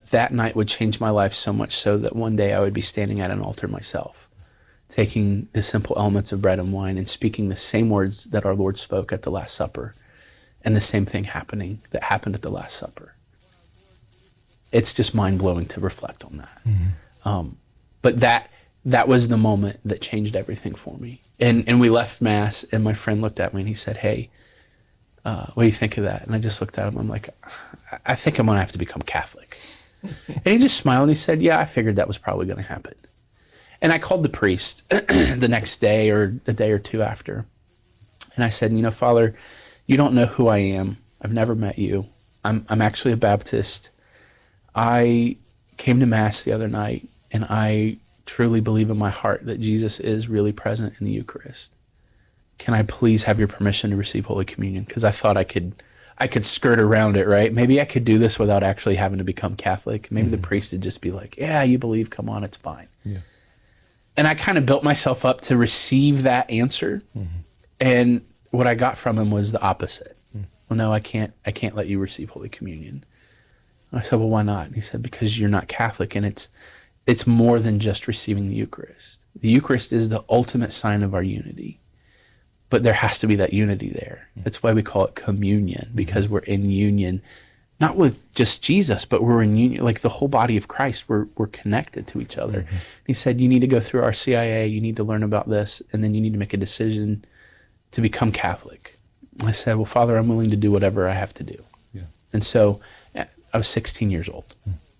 that night would change my life so much so that one day I would be standing at an altar myself, taking the simple elements of bread and wine and speaking the same words that our Lord spoke at the Last Supper, and the same thing happened at the Last Supper. It's just mind-blowing to reflect on that. Mm-hmm. But that was the moment that changed everything for me. And we left Mass, and my friend looked at me and he said, "Hey, what do you think of that?" And I just looked at him. I'm like, "I think I'm going to have to become Catholic." And he just smiled and he said, "Yeah, I figured that was probably going to happen." And I called the priest the next day or a day or two after. And I said, "Father, you don't know who I am. I've never met you. I'm actually a Baptist. I came to Mass the other night, and I truly believe in my heart that Jesus is really present in the Eucharist. Can I please have your permission to receive Holy Communion?" Because I thought I could skirt around it, right? Maybe I could do this without actually having to become Catholic. Maybe the priest would just be like, "Yeah, you believe, come on, it's fine." Yeah. And I kind of built myself up to receive that answer. Mm-hmm. And what I got from him was the opposite. "Well, no, I can't let you receive Holy Communion." And I said, "Well, why not?" And he said, "Because you're not Catholic, and it's more than just receiving the Eucharist. The Eucharist is the ultimate sign of our unity. But there has to be that unity there. That's why we call it communion, because we're in union, not with just Jesus, but we're in union, like the whole body of Christ. We're connected to each other." Mm-hmm. He said, "You need to go through our CIA, you need to learn about this, and then you need to make a decision to become Catholic." I said, "Well, Father, I'm willing to do whatever I have to do." Yeah. And so I was 16 years old.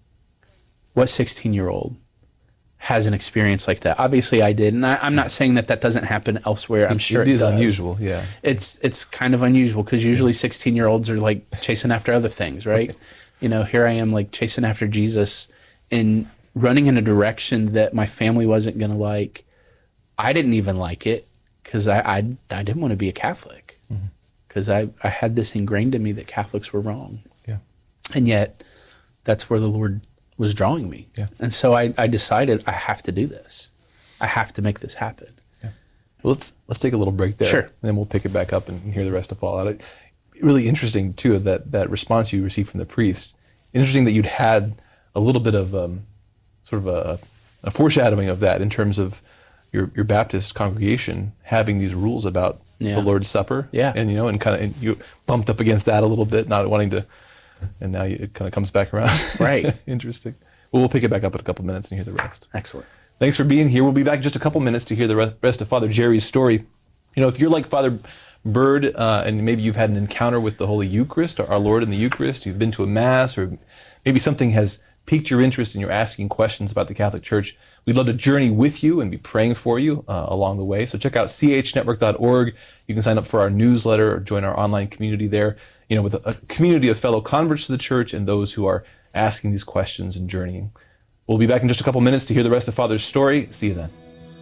What 16-year-old has an experience like that? Obviously I did. And I'm not saying that doesn't happen elsewhere. I'm sure it is unusual. Yeah. It's kind of unusual because usually 16-year-olds are like chasing after other things, right? Here I am like chasing after Jesus and running in a direction that my family wasn't going to like. I didn't even like it because I didn't want to be a Catholic because I had this ingrained in me that Catholics were wrong. Yeah. And yet that's where the Lord was drawing me. Yeah. And so I decided I have to do this. I have to make this happen. Yeah. Well, let's take a little break there. Sure. And then we'll pick it back up and hear the rest of Fallout. Really interesting, too, that response you received from the priest. Interesting that you'd had a little bit of sort of a foreshadowing of that in terms of your Baptist congregation having these rules about the Lord's Supper. Yeah. And, and you bumped up against that a little bit, not wanting to. And now it kind of comes back around. Right. Interesting. Well, we'll pick it back up in a couple minutes and hear the rest. Excellent. Thanks for being here. We'll be back in just a couple minutes to hear the rest of Father Jerry's story. If you're like Father Bird and maybe you've had an encounter with the Holy Eucharist, or our Lord in the Eucharist, you've been to a Mass, or maybe something has piqued your interest and you're asking questions about the Catholic Church, we'd love to journey with you and be praying for you along the way. So check out chnetwork.org. You can sign up for our newsletter or join our online community there. With a community of fellow converts to the church and those who are asking these questions and journeying. We'll be back in just a couple minutes to hear the rest of Father's story. See you then.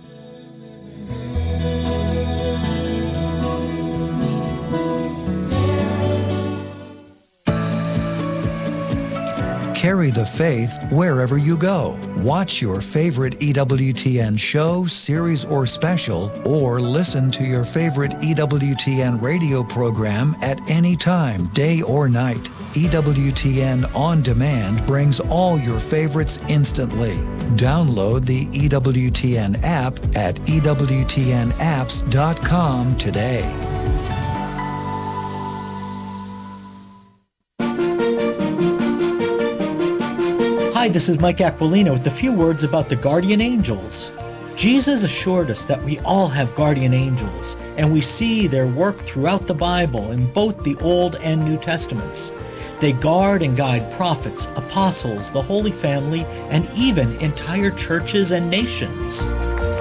Carry the faith wherever you go. Watch your favorite EWTN show, series, or special, or listen to your favorite EWTN radio program at any time, day or night. EWTN On Demand brings all your favorites instantly. Download the EWTN app at EWTNapps.com today. Hi, this is Mike Aquilino with a few words about the guardian angels. Jesus assured us that we all have guardian angels, and we see their work throughout the Bible in both the Old and New Testaments. They guard and guide prophets, apostles, the Holy Family, and even entire churches and nations.